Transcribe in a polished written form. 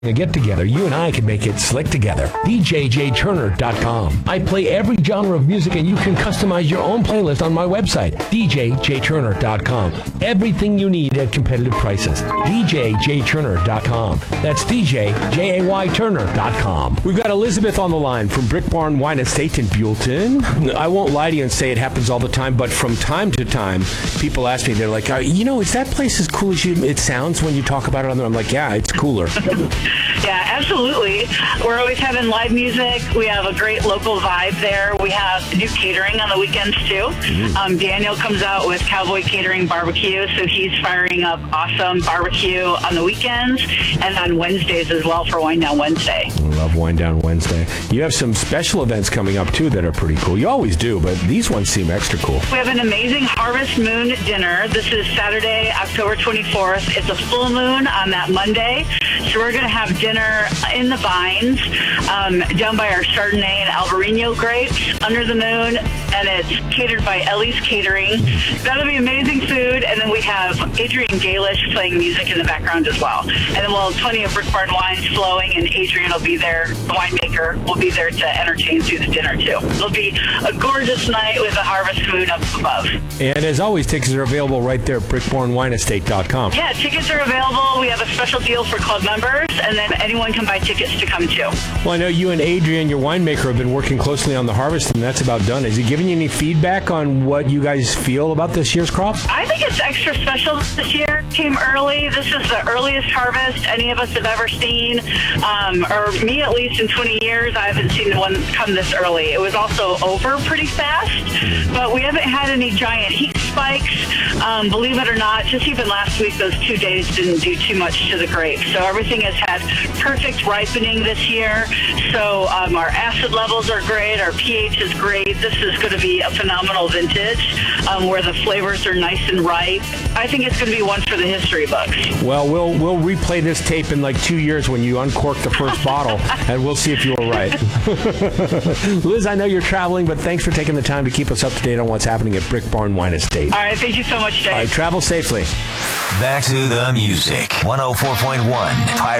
A get-together, you and I can make it slick together. DJJTurner.com. I play every genre of music, and you can customize your own playlist on my website, DJJTurner.com. Everything you need at competitive prices. DJJTurner.com. That's DJJayTurner.com. We've got Elizabeth on the line from Brick Barn Wine Estate in Buellton. I won't lie to you and say it happens all the time, but from time to time, people ask me, they're like, is that place as cool as it sounds when you talk about it on there? I'm like, yeah, it's cooler. Yeah, absolutely. We're always having live music. We have a great local vibe there. We have new catering on the weekends, too. Mm-hmm. Daniel comes out with Cowboy Catering Barbecue, so he's firing up awesome barbecue on the weekends and on Wednesdays as well for Wine Down Wednesday. I love Wine Down Wednesday. You have some special events coming up, too, that are pretty cool. You always do, but these ones seem extra cool. We have an amazing Harvest Moon dinner. This is Saturday, October 24th. It's a full moon on that Monday, so we're going to have dinner in the vines down by our Chardonnay and Albarino grapes under the moon, and it's catered by Ellie's Catering. That'll be amazing food, and then we have Adrian Galish playing music in the background as well. And then we'll have plenty of Brick Barn wines flowing, and Adrian will be there, the winemaker will be there to entertain through the dinner too. It'll be a gorgeous night with a harvest moon up above. And as always, tickets are available right there at brickbarnwinestate.com. Yeah, tickets are available. We have a special deal for club members, and then anyone can buy tickets to come too. Well, I know you and Adrian, your winemaker, have been working closely on the harvest, and that's about done. Has he given you any feedback on what you guys feel about this year's crop? I think it's extra special this year. Came early. This is the earliest harvest any of us have ever seen, or me at least in 20 years. I haven't seen one come this early. It was also over pretty fast, but we haven't had any giant heat spikes. Believe it or not, just even last week, those 2 days didn't do too much to the grapes. So everything has had perfect ripening this year. So our acid levels are great. Our pH is great. This is going to be a phenomenal vintage where the flavors are nice and ripe. I think it's going to be one for the history books. Well, we'll replay this tape in like 2 years when you uncork the first bottle, and we'll see if you were right. Liz, I know you're traveling, but thanks for taking the time to keep us up to date on what's happening at Brick Barn Wine Estate. All right, thank you so much, Dave. All right, travel safely. Back to the music. 104.1